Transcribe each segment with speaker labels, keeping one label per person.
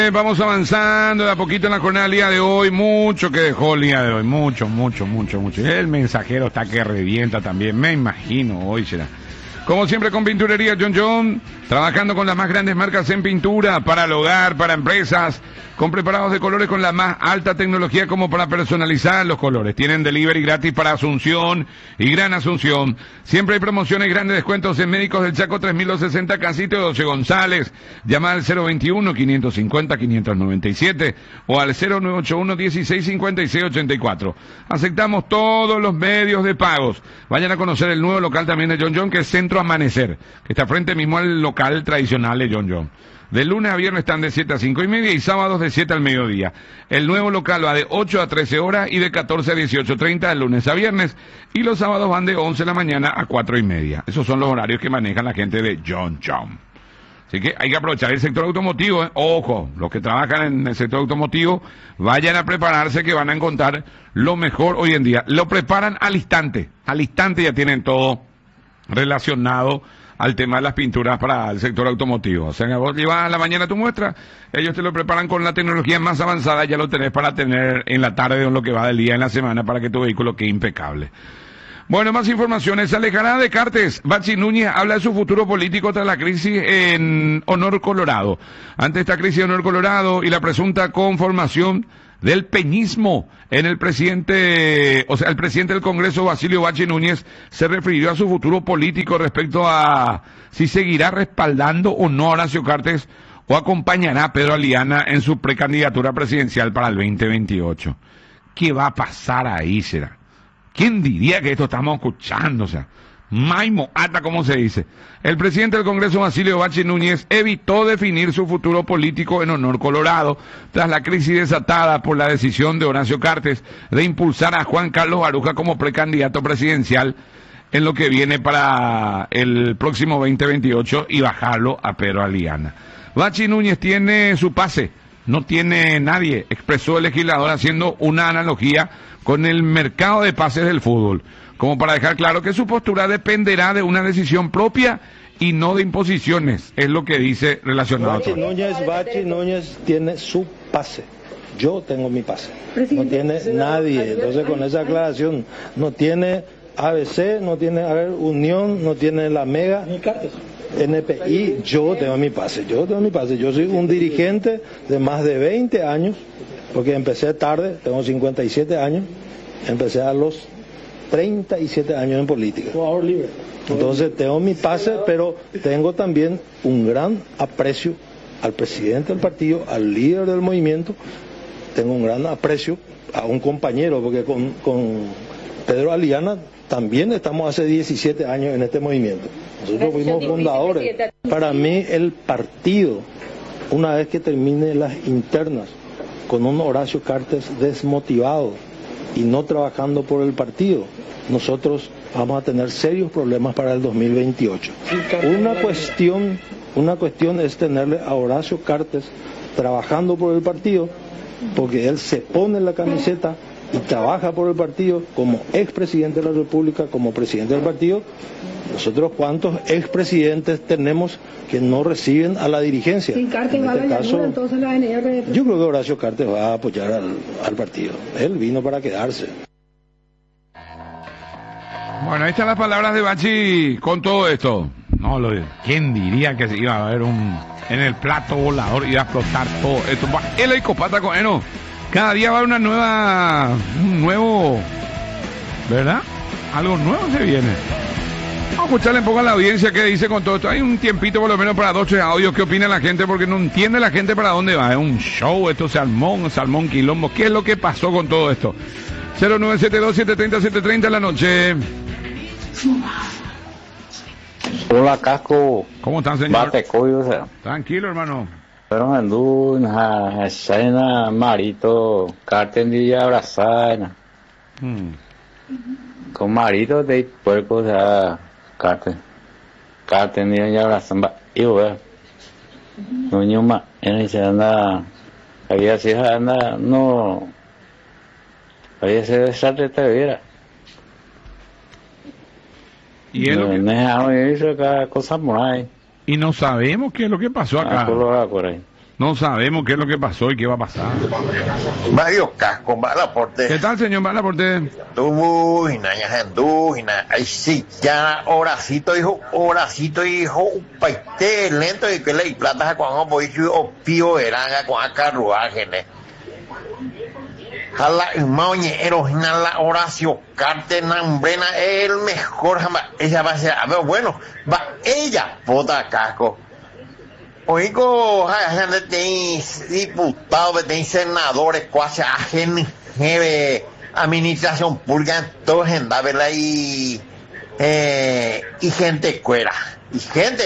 Speaker 1: Vamos avanzando de a poquito en la jornada del día de hoy. Mucho que dejó el día de hoy. Mucho. El mensajero está que revienta también. Me imagino, hoy será. Como siempre con Pinturería John, trabajando con las más grandes marcas en pintura, para el hogar, para empresas, con preparados de colores con la más alta tecnología como para personalizar los colores. Tienen delivery gratis para Asunción y Gran Asunción. Siempre hay promociones, grandes descuentos en Médicos del Chaco 3260, Casito de 12 González. Llama al 021-550-597 o al 0981-165684. Aceptamos todos los medios de pagos. Vayan a conocer el nuevo local también de John, que es Centro Amanecer, que está frente mismo al local tradicional de John. De lunes a viernes están de 7 a 5:30 y sábados de 7 al mediodía. El nuevo local va de 8 a 13 horas y de 14 a 18:30 de lunes a viernes. Y los sábados van de 11 de la mañana a 4:30. Esos son los horarios que manejan la gente de John. Así que hay que aprovechar el sector automotivo, Ojo, los que trabajan en el sector automotivo, vayan a prepararse que van a encontrar lo mejor hoy en día. Lo preparan al instante ya tienen todo relacionado al tema de las pinturas para el sector automotivo. O sea, vos llevas a la mañana tu muestra, ellos te lo preparan con la tecnología más avanzada, ya lo tenés para tener en la tarde o en lo que va del día en la semana para que tu vehículo quede impecable. Bueno, más informaciones. Alejará de Cartes. Bachi Núñez habla de su futuro político tras la crisis en Honor Colorado. Ante esta crisis de Honor Colorado y la presunta conformación del peñismo en el presidente del Congreso, Basilio Bachi Núñez, se refirió a su futuro político respecto a si seguirá respaldando o no a Horacio Cartes o acompañará a Pedro Aliana en su precandidatura presidencial para el 2028. ¿Qué va a pasar ahí, será? ¿Quién diría que esto estamos escuchando? O sea, Maimo Ata, como se dice. El presidente del Congreso, Basilio Bachi Núñez, evitó definir su futuro político en Honor Colorado, tras la crisis desatada por la decisión de Horacio Cartes de impulsar a Juan Carlos Baruja como precandidato presidencial en lo que viene para el próximo 2028 y bajarlo a Pedro Aliana. Bachi Núñez tiene su pase, no tiene nadie, expresó el legislador haciendo una analogía con el mercado de pases del fútbol, como para dejar claro que su postura dependerá de una decisión propia y no de imposiciones, es lo que dice relacionado a todo.
Speaker 2: Bachi Núñez tiene su pase, yo tengo mi pase, no tiene nadie, entonces con esa aclaración, no tiene ABC, no tiene Unión, no tiene la Mega, NPI, yo tengo mi pase, yo soy un dirigente de más de 20 años, porque empecé tarde, tengo 57 años, empecé a los 37 años en política. Entonces tengo mi pase, pero tengo también un gran aprecio al presidente del partido, al líder del movimiento, tengo un gran aprecio a un compañero, porque con Pedro Aliana también estamos hace 17 años en este movimiento. Nosotros fuimos fundadores. Para mí el partido, una vez que termine las internas, con un Horacio Cartes desmotivado y no trabajando por el partido, nosotros vamos a tener serios problemas para el 2028. Una cuestión es tenerle a Horacio Cartes trabajando por el partido, porque él se pone la camiseta y trabaja por el partido como expresidente de la República, como presidente del partido. Nosotros, ¿cuántos expresidentes tenemos que no reciben a la dirigencia?
Speaker 3: Si Cartes va a la llanura, entonces la NR...
Speaker 2: Yo creo que Horacio Cartes va a apoyar al partido. Él vino para quedarse.
Speaker 1: Bueno, ahí están las palabras de Bachi con todo esto. ¿Quién diría que se iba a ver en el plato volador iba a explotar todo esto? El ecopata con cada día va a haber un nuevo, ¿verdad? Algo nuevo se viene. Vamos a escucharle un poco a la audiencia qué dice con todo esto. Hay un tiempito por lo menos para 2 audios. ¿Qué opina la gente? Porque no entiende la gente para dónde va. Es un show, esto salmón quilombo. ¿Qué es lo que pasó con todo esto? 0972-730-730 en la noche.
Speaker 4: Hola, Casco.
Speaker 1: ¿Cómo están, señor?
Speaker 4: Batecoy, o sea.
Speaker 1: Tranquilo, hermano.
Speaker 4: Pero andu na escena marito, carten de abrazar. Con marito de puerco, o sea, carten de abrazar. Y bueno, no ñuma, en ese anda, había sido anda, no, había sido desastre te viera.
Speaker 1: Y él
Speaker 4: no es cosa por ahí.
Speaker 1: Y no sabemos qué es lo que pasó acá.
Speaker 4: Por ahí.
Speaker 1: No sabemos qué es lo que pasó y qué va a pasar.
Speaker 5: Mario Casco, Malaporte.
Speaker 1: ¿Qué tal, señor Malaporte?
Speaker 5: Ay, sí, ya, Horacito, hijo, paiste lento y que le plata cuando voy a pío eranga con carruaje, Jala Maoñe Erojina la Horacio Cártena Umbrena es el mejor jamás. Ella va a ser, a ver, bueno, va ella, vota Casco. Oigo, gente tiene diputados, tiene senadores, cuasi ajen, administración pública, todo gente, ¿verdad? Y gente cuera. Y gente,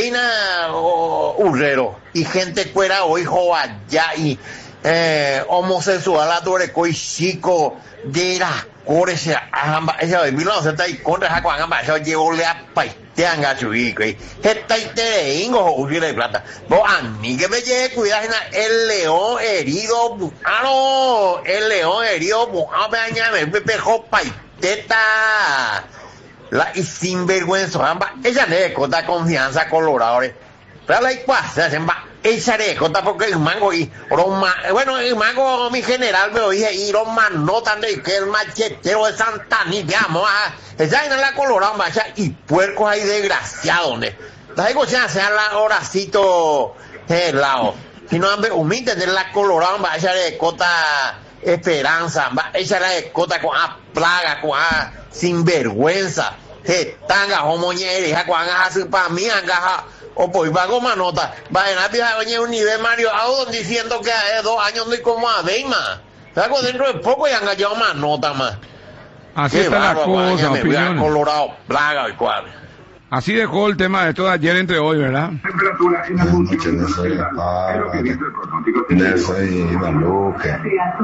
Speaker 5: urrero. Y gente cuera, hoy allá y homosexual, adore, chico de las cores, esa de 1970 contra esa cuando esa llegó le a paiteanga chuico y esta te ingo usi de plata. Vos a mí que me llegue cuidar el león herido, el león herido, me pejo paiteta. La y sin vergüenza, ella le cota confianza colorado. Pero la igual, esa de conta porque el mango y Roma, bueno, el mango mi general me oye y Roma notan de que el machetero de Santani, digamos, esa en la colorada, macha, y puercos ahí desgraciados, ¿no? La digo, ya sea la horacito helado. Si no, humilde de la colorada, esa de cota esperanza, esa de cota con a plaga, con a sinvergüenza, tanga, homoñeres, con a su para mí, angaja. O pues va con manota, va en la oye un nivel Mario Audon diciendo que hace 2 años no hay como a Deima. Algo dentro de poco y han ganado manota más.
Speaker 1: Así está la cosa, opiniones.
Speaker 5: Colorado, plaga y cual.
Speaker 1: Así dejó el tema de esto de ayer entre hoy, ¿verdad?
Speaker 6: Buenas noches, no soy La Pava, no soy Maluque.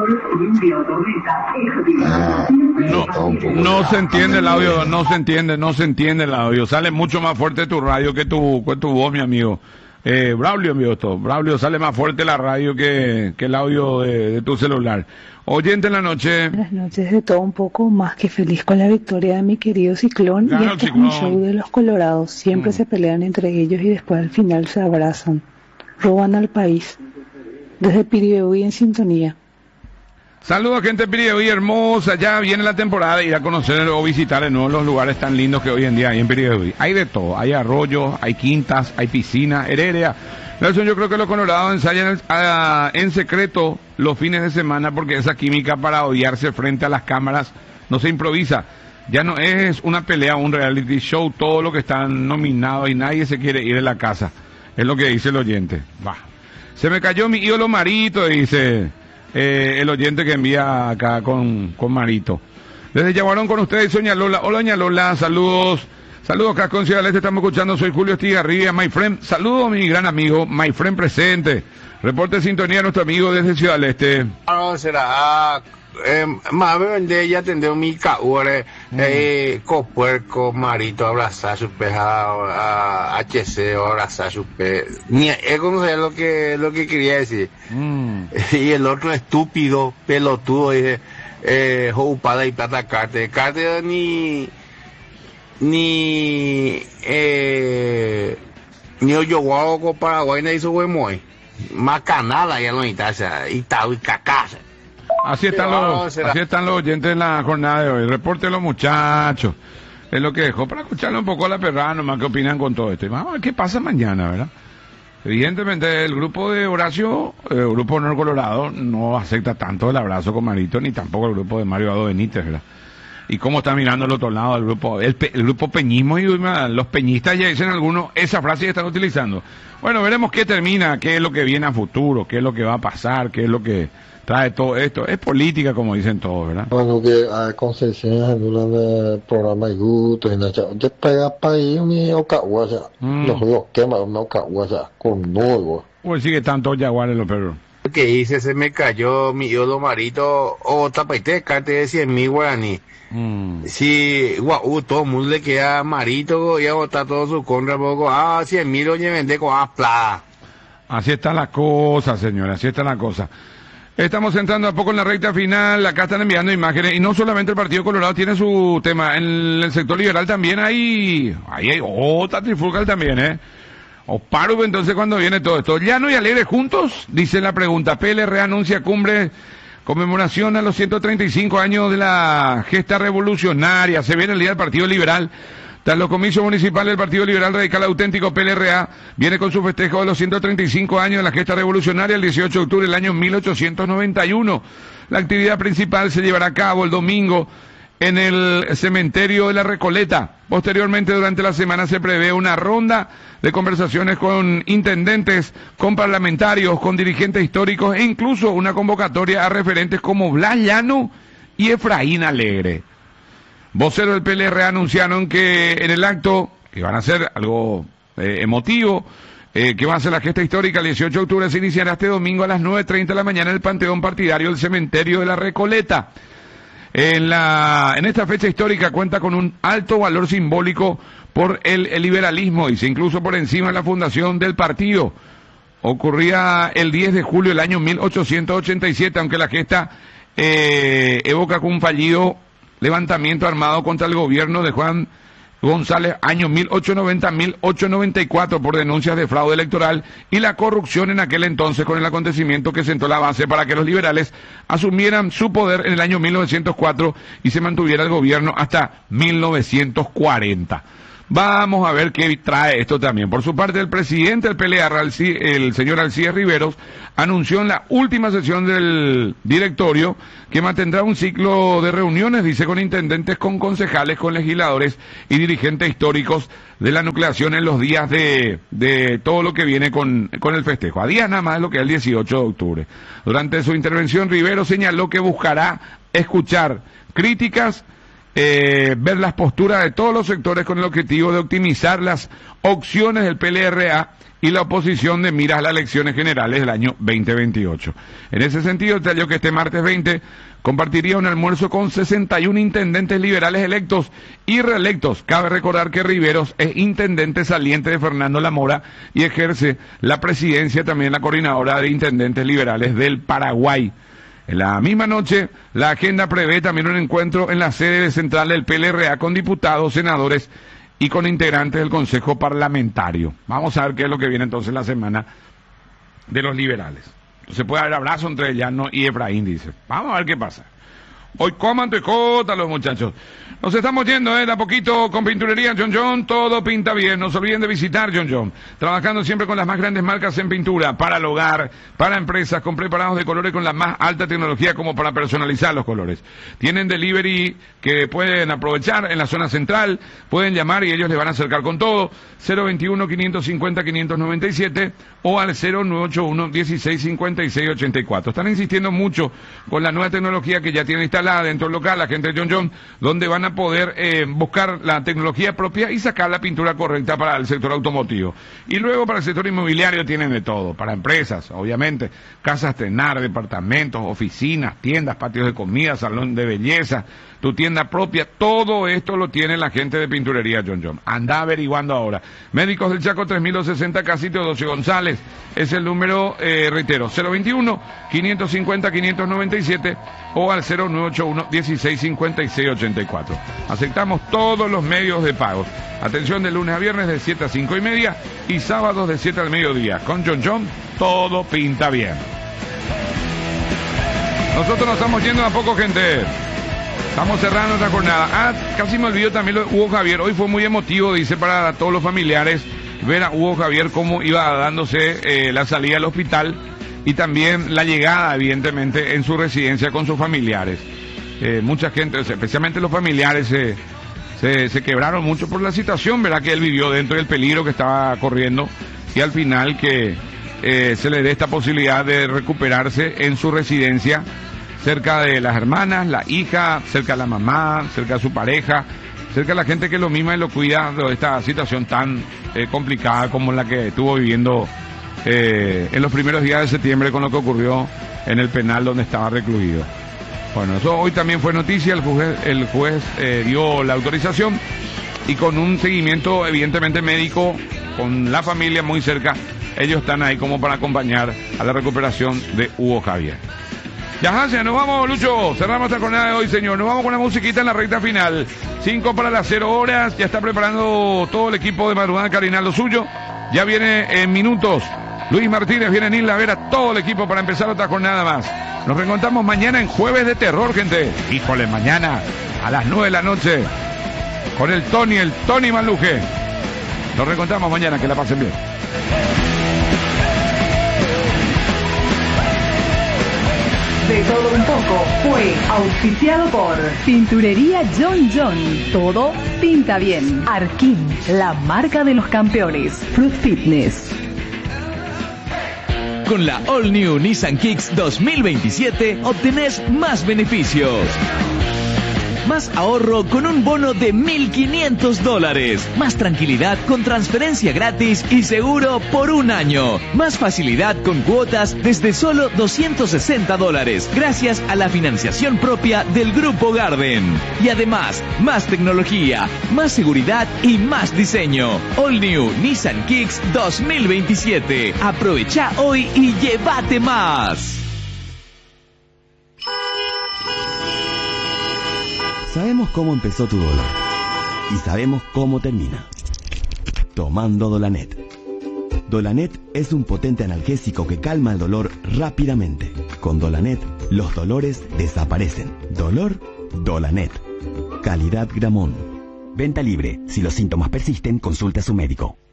Speaker 1: No se entiende el audio, no se entiende el audio. Sale mucho más fuerte tu radio que tu voz, mi amigo. Braulio envió esto. Braulio, sale más fuerte la radio que el audio de tu celular. Oyente en la noche.
Speaker 7: Buenas noches, de todo un poco, más que feliz con la victoria de mi querido Ciclón.
Speaker 1: Claro,
Speaker 7: y este
Speaker 1: Ciclón.
Speaker 7: es un show de los colorados. Siempre se pelean entre ellos y después al final se abrazan. Roban al país. Desde Piribebuy en sintonía.
Speaker 1: Saludos, gente de Piribebuy hermosa. Ya viene la temporada de ir a conocer o visitar de nuevo los lugares tan lindos que hoy en día hay en Piribebuy. Hay de todo. Hay arroyos, hay quintas, hay piscina, heredia. Nelson, yo creo que los colorados ensayan en secreto los fines de semana porque esa química para odiarse frente a las cámaras no se improvisa. Ya no es una pelea, un reality show, todo lo que están nominados y nadie se quiere ir de la casa. Es lo que dice el oyente. Va. Se me cayó mi ídolo Marito, dice el oyente que envía acá con Marito. Desde Yaguarón con ustedes, doña Lola. Hola, doña Lola, saludos. Saludos, acá con Ciudad del Este, estamos escuchando, soy Julio Estigarribia, my friend. Saludos, mi gran amigo, my friend presente. Reporte de sintonía a nuestro amigo desde Ciudad del Este.
Speaker 8: No, será, más vende ya tendré mi caure, copuerco, Marito, abrazar su peja, a HC, abrazar su peja. Ni, es como sé lo que quería decir. Y el otro estúpido, pelotudo, dice, joupada y plata carte ni Oyoguao con Paraguay no hizo buen muy más canala ya no está y cacasa.
Speaker 1: Así están los oyentes en la jornada de hoy. Reporte los muchachos. Es lo que dejó para escucharle un poco a la perrada nomás que opinan con todo esto. Y vamos a ver qué pasa mañana, ¿verdad? Evidentemente el grupo de Horacio, el grupo Honor Colorado, no acepta tanto el abrazo con Marito, ni tampoco el grupo de Mario Ado Benítez, ¿verdad? Y cómo está mirando el otro lado el grupo Peñismo, y los peñistas ya dicen algunos, esa frase ya están utilizando. Bueno, veremos qué termina, qué es lo que viene a futuro, qué es lo que va a pasar, qué es lo que trae todo esto. Es política, como dicen todos, ¿verdad?
Speaker 2: Bueno, que a Concepción anulan el programa y gusto y nada. Yo pega para ahí mi ocahuasa. Los quema una ocahuasa con nuevo.
Speaker 1: Pues sigue tanto jaguares los perros.
Speaker 8: Que hice, se me cayó mi ídolo Marito, o tapaite, carte de 100.000 guaraní. Si, todo el mundo le queda Marito y a botar todo su contra, poco, 100.000 oye, vende con plata.
Speaker 1: Así está la cosa, señora, así está la cosa. Estamos entrando a poco en la recta final, acá están enviando imágenes, y no solamente el Partido Colorado tiene su tema, en el sector liberal también hay otra trifulca también, O paro entonces cuando viene todo esto. ¿Llano y Alegre juntos? Dice la pregunta. PLR anuncia cumbre, conmemoración a los 135 años de la gesta revolucionaria. Se viene el día del Partido Liberal. Tras los comicios municipales del Partido Liberal Radical Auténtico, PLRA, viene con su festejo de los 135 años de la gesta revolucionaria el 18 de octubre del año 1891. La actividad principal se llevará a cabo el domingo en el cementerio de la Recoleta. Posteriormente, durante la semana, se prevé una ronda de conversaciones con intendentes, con parlamentarios, con dirigentes históricos e incluso una convocatoria a referentes como Blas Llano y Efraín Alegre. Voceros del PLR anunciaron que en el acto, que van a ser algo emotivo, que va a ser la gesta histórica el 18 de octubre, se iniciará este domingo a las 9:30 de la mañana en el Panteón Partidario del Cementerio de la Recoleta. En esta fecha histórica cuenta con un alto valor simbólico por el liberalismo, dice, incluso por encima de la fundación del partido. Ocurría el 10 de julio del año 1887, aunque la gesta evoca con un fallido levantamiento armado contra el gobierno de Juan González, año 1890-1894, por denuncias de fraude electoral y la corrupción en aquel entonces, con el acontecimiento que sentó la base para que los liberales asumieran su poder en el año 1904 y se mantuviera el gobierno hasta 1940. Vamos a ver qué trae esto también. Por su parte, el presidente del PLR, el señor Alcides Riveros, anunció en la última sesión del directorio que mantendrá un ciclo de reuniones, dice, con intendentes, con concejales, con legisladores y dirigentes históricos de la nucleación en los días de todo lo que viene con el festejo. A días nada más de lo que es el 18 de octubre. Durante su intervención, Riveros señaló que buscará escuchar críticas, ver las posturas de todos los sectores con el objetivo de optimizar las opciones del PLRA y la oposición de miras a las elecciones generales del año 2028. En ese sentido, detalló que este martes 20 compartiría un almuerzo con 61 intendentes liberales electos y reelectos. Cabe recordar que Riveros es intendente saliente de Fernando Lamora y ejerce la presidencia también la coordinadora de intendentes liberales del Paraguay. En la misma noche, la agenda prevé también un encuentro en la sede central del PLRA con diputados, senadores y con integrantes del Consejo Parlamentario. Vamos a ver qué es lo que viene entonces la semana de los liberales. Se puede haber abrazo entre Llano y Efraín, dice. Vamos a ver qué pasa. Hoy coman tecota los muchachos. Nos estamos yendo, de a poquito con Pinturería John John, todo pinta bien. No se olviden de visitar John John, trabajando siempre con las más grandes marcas en pintura, para el hogar, para empresas, con preparados de colores con la más alta tecnología como para personalizar los colores. Tienen delivery que pueden aprovechar en la zona central, pueden llamar y ellos les van a acercar con todo. 021-550-597 o al 0981-1656-84. Están insistiendo mucho con la nueva tecnología que ya tienen instalada dentro del local, la gente de John John, donde van a poder buscar la tecnología propia y sacar la pintura correcta para el sector automotivo. Y luego para el sector inmobiliario tienen de todo, para empresas, obviamente, casas tenar, departamentos, oficinas, tiendas, patios de comida, salón de belleza, tu tienda propia, todo esto lo tiene la gente de Pinturería John John. Anda averiguando ahora. Médicos del Chaco 3260, Casito Doce González, es el número, reitero, 021-550-597 o al 0981-1656-84. Aceptamos todos los medios de pago. Atención de lunes a viernes de 7 a 5:30 y sábados de 7 al mediodía. Con John John, todo pinta bien. Nosotros nos estamos yendo a poco, gente. Estamos cerrando nuestra jornada. Casi me olvido también lo de Hugo Javier. Hoy fue muy emotivo, dice, para todos los familiares, ver a Hugo Javier cómo iba dándose la salida al hospital y también la llegada, evidentemente, en su residencia con sus familiares. Mucha gente, especialmente los familiares, se quebraron mucho por la situación, ¿verdad?, que él vivió dentro del peligro que estaba corriendo, y al final que se le dé esta posibilidad de recuperarse en su residencia, cerca de las hermanas, la hija, cerca de la mamá, cerca de su pareja, cerca de la gente que lo mima y lo cuida de esta situación tan complicada como la que estuvo viviendo en los primeros días de septiembre con lo que ocurrió en el penal donde estaba recluido. Bueno, eso hoy también fue noticia, el juez dio la autorización y con un seguimiento evidentemente médico, con la familia muy cerca, ellos están ahí como para acompañar a la recuperación de Hugo Javier. Ya, nos vamos, Lucho. Cerramos esta jornada de hoy, señor. Nos vamos con la musiquita en la recta final. 5 para las 0 horas. Ya está preparando todo el equipo de Madrugada Carinal lo suyo. Ya viene en minutos Luis Martínez, viene Nilda Vera, todo el equipo para empezar otra jornada más. Nos reencontramos mañana en Jueves de Terror, gente. Híjole, mañana a las 9 de la noche con el Tony Maluje. Nos reencontramos mañana, que la pasen bien.
Speaker 9: De todo un poco fue auspiciado por Tinturería John John. Todo pinta bien. Arkin, la marca de los campeones. Fruit Fitness.
Speaker 10: Con la All New Nissan Kicks 2027 obtenés más beneficios. Más ahorro con un bono de $1.500. Más tranquilidad con transferencia gratis y seguro por un año. Más facilidad con cuotas desde solo $260. Gracias a la financiación propia del Grupo Garden. Y además, más tecnología, más seguridad y más diseño. All New Nissan Kicks 2027. Aprovecha hoy y llévate más.
Speaker 11: Sabemos cómo empezó tu dolor y sabemos cómo termina. Tomando Dolanet. Dolanet es un potente analgésico que calma el dolor rápidamente. Con Dolanet, los dolores desaparecen. Dolor, Dolanet. Calidad Gramón. Venta libre. Si los síntomas persisten, consulte a su médico.